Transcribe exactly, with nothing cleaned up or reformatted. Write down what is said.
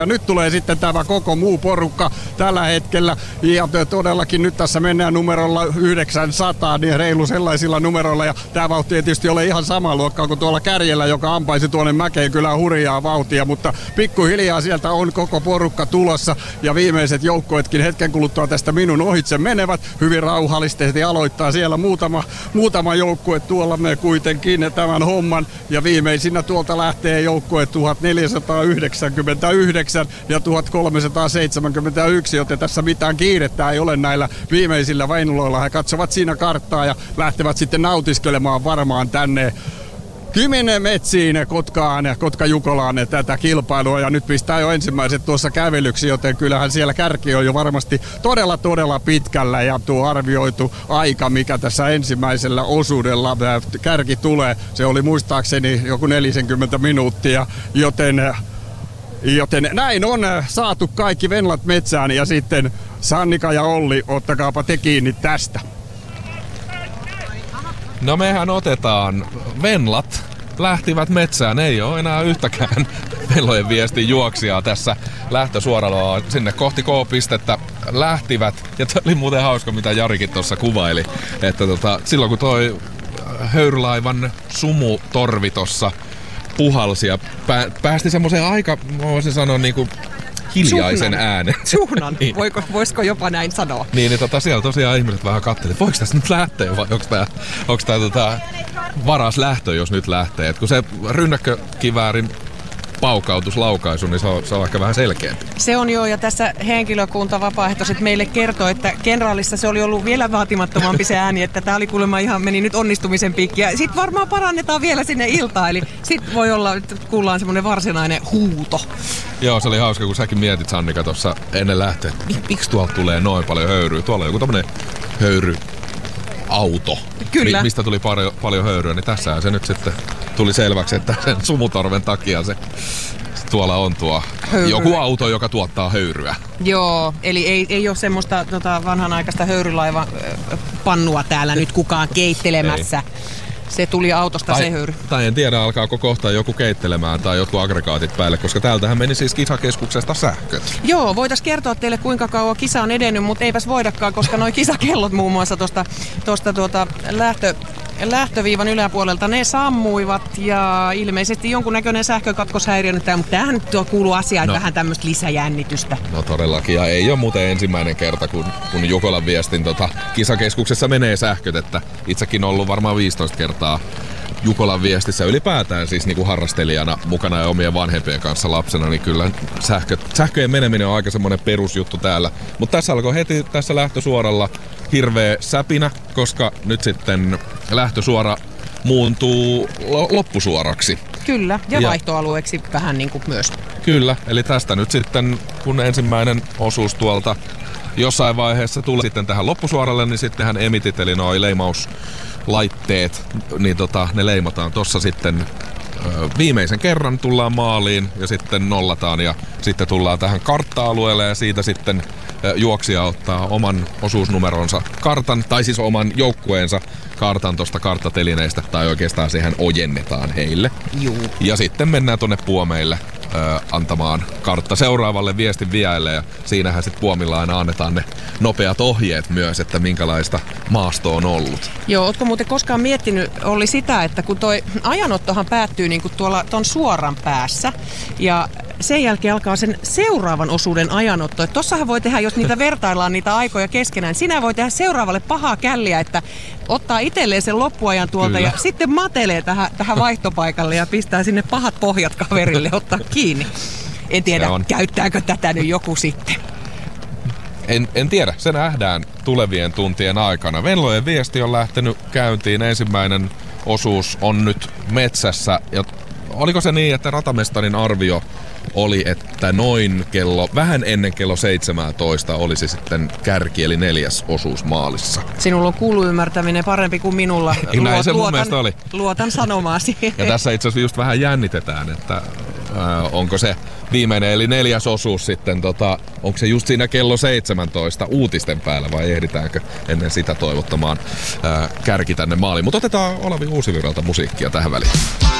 Ja nyt tulee sitten tämä koko muu porukka tällä hetkellä. Ja todellakin nyt tässä mennään numerolla yhdeksänsataa, niin reilu sellaisilla numeroilla. Ja tämä vauhti ei tietysti ole ihan sama luokkaa kuin tuolla kärjellä, joka ampaisi tuonne mäkeen kyllä hurjaa vauhtia. Mutta pikkuhiljaa sieltä on koko porukka tulossa. Ja viimeiset joukkueetkin hetken kuluttua tästä minun ohitse menevät. Hyvin rauhallisesti aloittaa siellä muutama, muutama joukkue tuolla me kuitenkin tämän homman. Ja viimeisinä tuolta lähtee joukkue tuhatneljäsataayhdeksänkymmentäyhdeksän ja tuhatkolmesataaseitsemänkymmentäyksi, joten tässä mitään kiirettä ei ole näillä viimeisillä vainuloilla. He katsovat siinä karttaa ja lähtevät sitten nautiskelemaan varmaan tänne Kymen metsiin, Kotkaan, Kotka-Jukolaan tätä kilpailua, ja nyt pistää jo ensimmäiset tuossa kävelyksi, joten kyllähän siellä kärki on jo varmasti todella todella pitkällä, ja tuo arvioitu aika, mikä tässä ensimmäisellä osuudella kärki tulee, se oli muistaakseni joku neljäkymmentä minuuttia, joten Joten näin on saatu kaikki venlat metsään, ja sitten Sannika ja Olli, ottakaapa te kiinni tästä. No mehän otetaan. Venlat lähtivät metsään. Ei ole enää yhtäkään Venlojen viestin juoksijaa tässä lähtösuoralla sinne kohti K-pistettä lähtivät. Ja tämä oli muuten hauska, mitä Jarikin tuossa kuvaili. Että tota, silloin kun toi höyrylaivan sumutorvi tuossa puhalsi ja pää, päästi semmoiseen aika, voisin sanoa, niin kuin hiljaisen Suhnan. äänen. Suhnan. Niin. Voiko, voisiko jopa näin sanoa? Niin, niin tota, siellä tosiaan ihmiset vähän katteli, voiko tässä nyt lähteä vai onko tämä onko tää, tota, varas lähtö, jos nyt lähtee. Et kun se rynnäkkökiväärin paukautus, laukaisu, niin se on, se on ehkä vähän selkeämpi. Se on joo, ja tässä henkilökunta vapaaehtoiset meille kertoo, että kenraalissa se oli ollut vielä vaatimattomampi se ääni, että tämä oli kuulemma ihan, meni nyt onnistumisen piikki. Ja sit varmaan parannetaan vielä sinne iltaan, eli sit voi olla, että kuullaan semmoinen varsinainen huuto. Joo, se oli hauska, kun säkin mietit, Sannika, tuossa ennen lähtöä, että miksi tuolta tulee noin paljon höyryä? Tuolla on joku tämmönen höyry auto, Kyllä. Mi- mistä tuli paljon, paljon höyryä, niin tässähän se nyt sitten tuli selväksi, että sen sumutorven takia se tuolla on tuo höyryä. Joku auto, joka tuottaa höyryä. Joo, eli ei, ei ole semmoista tota, vanhanaikaista höyrylaivan äh, pannua täällä nyt kukaan keittelemässä. Ei. Se tuli autosta tai, se höyry. Tai en tiedä, alkaako kohta joku keittelemään tai jotkut aggregaatit päälle, koska täältähän meni siis kisakeskuksesta sähköt. Joo, voitaisiin kertoa teille kuinka kauan kisa on edennyt, mutta eipäs voidakaan, koska noi kisakellot muun muassa tuosta tosta, tuota, lähtö, lähtöviivan yläpuolelta, ne sammuivat ja ilmeisesti jonkunnäköinen sähkökatkoshäiriö nyt, mutta tämähän nyt kuuluu asiaan, no. Vähän tämmöistä lisäjännitystä. No todellakin, ja ei ole muuten ensimmäinen kerta, kun, kun Jukolan viestin tota, kisakeskuksessa menee sähköt, että itsekin on ollut varmaan viisitoista kertaa Jukolan viestissä ylipäätään siis niin kuin harrastelijana mukana ja omien vanhempien kanssa lapsena, niin kyllä sähkö, sähköjen meneminen on aika semmoinen perusjuttu täällä. Mutta tässä alkoi heti tässä lähtösuoralla hirveä säpinä, koska nyt sitten lähtösuora muuntuu loppusuoraksi. Kyllä, ja, ja vaihtoalueeksi vähän niin kuin myös. Kyllä, eli tästä nyt sitten, kun ensimmäinen osuus tuolta jossain vaiheessa tuli sitten tähän loppusuoralle, niin sittenhän emitit, eli noi leimauslaitteet, niin tota, ne leimataan tossa sitten ö, viimeisen kerran, tullaan maaliin ja sitten nollataan ja sitten tullaan tähän kartta-alueelle ja siitä sitten ö, juoksija ottaa oman osuusnumeronsa kartan, tai siis oman joukkueensa kartan tosta karttatelineistä, tai oikeastaan siihen ojennetaan heille. Juu. Ja sitten mennään tonne puomeille Ö, antamaan kartta seuraavalle viestin viejälle, ja siinähän sitten puomilla aina annetaan ne nopeat ohjeet myös, että minkälaista maasto on ollut. Joo, ootko muuten koskaan miettinyt, oli sitä, että kun toi ajanottohan päättyy niin kuin tuolla ton suoran päässä, ja sen jälkeen alkaa sen seuraavan osuuden ajanotto. Että tossahan voi tehdä, jos niitä vertaillaan niitä aikoja keskenään, sinä voi tehdä seuraavalle pahaa källiä, että ottaa itselleen sen loppuajan tuolta Kyllä. ja sitten matelee tähän, tähän vaihtopaikalle ja pistää sinne pahat pohjat kaverille ottaa kiinni. En tiedä, käyttääkö tätä nyt joku sitten. En, en tiedä, se nähdään tulevien tuntien aikana. Venlojen viesti on lähtenyt käyntiin. Ensimmäinen osuus on nyt metsässä. Ja oliko se niin, että ratamestarin arvio oli, että noin kello, vähän ennen kello seitsemäntoista olisi sitten kärki, eli neljäs osuus maalissa. Sinulla on kuulu ymmärtäminen parempi kuin minulla. Näin Luot, se mun luotan, mielestä oli. Luotan sanomaasi. Ja tässä itse asiassa just vähän jännitetään, että äh, onko se viimeinen, eli neljäs osuus sitten, tota, onko se just siinä kello seitsemäntoista uutisten päällä vai ehditäänkö ennen sitä toivottamaan äh, kärki tänne maaliin. Mutta otetaan Olavi Uusivirralta musiikkia tähän väliin.